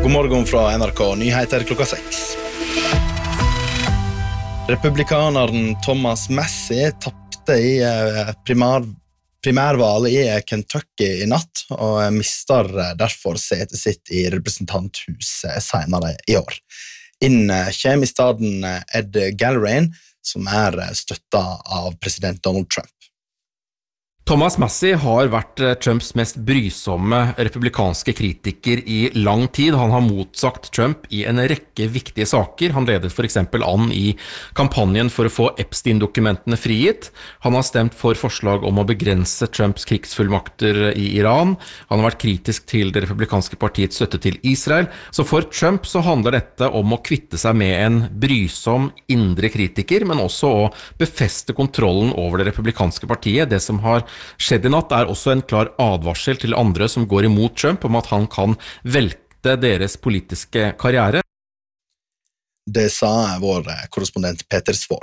God morgen fra NRK Nyheter klokka 6. Republikaneren Thomas Massie tappte i primærvalget i Kentucky i natt, og mister derfor setet sitt i representanthuset senere i år. Inn kommer i staden Ed Gallerain, som støttet av president Donald Trump. Thomas Massie har vært Trumps mest brysomme republikanske kritiker i lang tid. Han har motsagt Trump i en rekke viktige saker. Han ledet for eksempel an i kampanjen for å få Epstein-dokumentene frigitt. Han har stemt for forslag om å begrense Trumps krigsfullmakter i Iran. Han har vært kritisk til det republikanske partiets støtte til Israel. Så for Trump så handler dette om å kvitte seg med en brysom indre kritiker, men også å befeste kontrollen over det republikanske partiet. Det som har skjedd i natt også en klar advarsel til andre som går imot Trump om at han kan velte deres politiske karriere. Det sa vår korrespondent Peter Svår.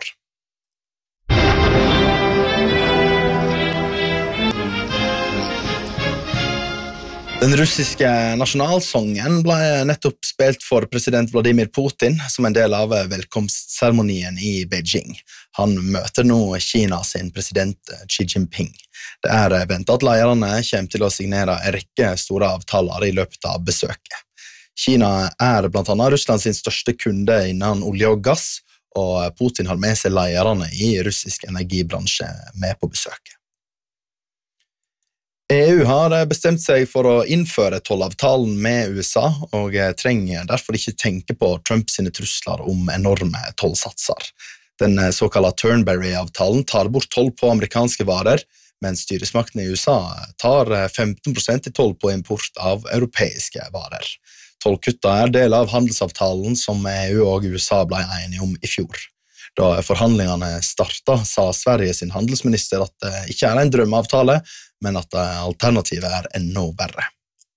Den russiske nasjonalsongen ble nettopp spilt for president Vladimir Putin som en del av velkomstseremonien i Beijing. Han møter nå Kina sin president Xi Jinping. Det ventet at lederne kommer til å signere en rekke store avtaler i løpet av besøket. Kina blant annet Russland sin største kunde innen olje og gass, og Putin har med seg lederne i russisk energibransje med på besøket. EU har bestemt seg for å innføre tollavtalen med USA, og trenger derfor ikke tenke på Trump sine trusler om enorme tollsatser. Den såkalte Turnberry-avtalen tar bort toll på amerikanske varer, mens styresmaktene i USA tar 15% i toll på import av europeiske varer. Tollkutta del av handelsavtalen som EU og USA ble enige om i fjor. Da forhandlingene startet, sa Sverige sin handelsminister at det ikke en drømmeavtale, men at alternativet enda verre.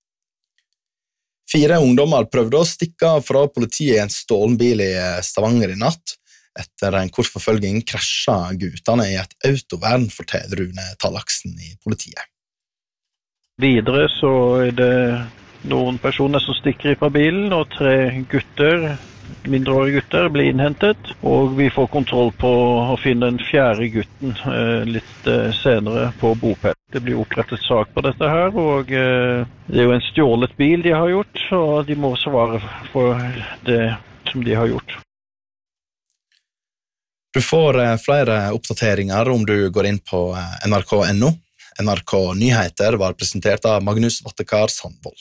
4 ungdommer prøvde å stikke fra politiet i en stålen bil i Stavanger i natt. Etter en kort forfølging krasjet guttene i et autovern, forteller Rune Tallaksen i politiet. Videre så det noen personer som stikker fra bilen, og 3 gutter, mindreårige gutter, blir innhentet, og vi får kontroll på å finne den 4. gutten litt senere på bopel. Det blir opprettet sak på dette her, og det jo en stjålet bil de har gjort, og de må svare for det som de har gjort. Du får flere oppdateringer om du går inn på nrk.no. NRK Nyheter var presentert av Magnus Vattekar Sandvold.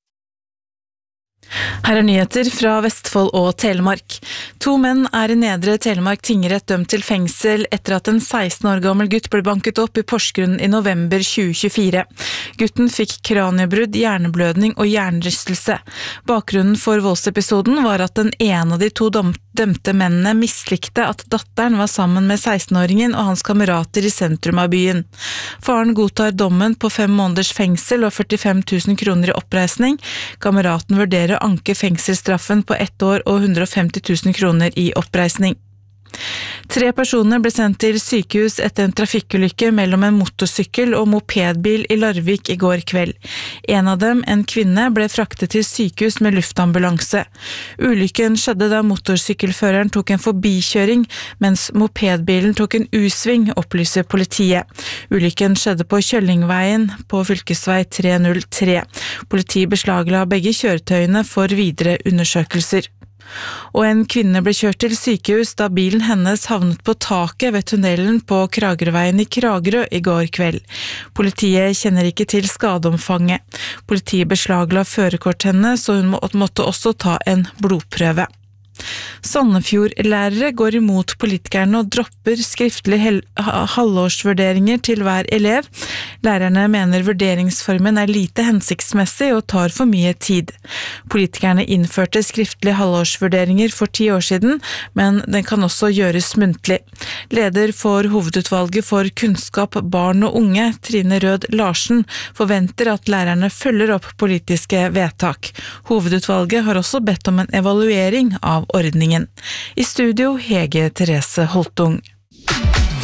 Her nyheter fra Vestfold og Telemark. 2 menn i Nedre Telemark tingrett dømt til fengsel etter at en 16 år gammel gutt ble banket opp i Porsgrunn i november 2024. Gutten fikk kraniebrudd, hjerneblødning og hjernerystelse. Bakgrunnen for voldsepisoden var at den ene av de 2 dømte mennene mislikte at datteren var sammen med 16-åringen og hans kamerater i sentrum av byen. Faren godtar dommen på 5 måneders fengsel og 45 000 kroner i oppreisning. Kameraten vurderer å anke fengselsstraffen på 1 år og 150 000 kroner i oppreisning. 3 personer ble sendt til sykehus etter en trafikkulykke mellom en motorsykkel og mopedbil i Larvik i går kveld. En av dem, en kvinne, ble fraktet til sykehus med luftambulanse. Ulykken skjedde da motorsykkelføreren tok en forbikjøring, mens mopedbilen tok en U-sving, opplyser politiet. Ulykken skjedde på Kjøllingveien på fylkesvei 303. Politiet beslagla begge kjøretøyene for videre undersøkelser. Og en kvinne ble kjørt til sykehus da bilen hennes havnet på taket ved tunnelen på Kragerøveien i Kragerø i går kveld. Politiet kjenner ikke til skadeomfanget. Politiet beslagla førerkort hennes, så hun måtte også ta en blodprøve. Sandefjord-lærere går imot politikerne og dropper skriftlige halvårsvurderinger til hver elev. Lærerne mener vurderingsformen lite hensiktsmessig og tar for mye tid. Politikerne innførte skriftlige halvårsvurderinger for 10 år siden, men den kan også gjøres muntlig. Leder for Hovedutvalget for kunnskap, barn og unge, Trine Rød Larsen, forventer at lærerne følger opp politiske vedtak. Hovedutvalget har også bedt om en evaluering av ordningen. I studio Hege Therese Holtung.